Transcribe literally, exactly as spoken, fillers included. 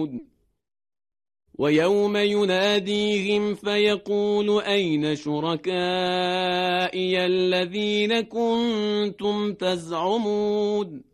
تزعمون ويوم يناديهم فيقول أين شركائي الذين كنتم تزعمون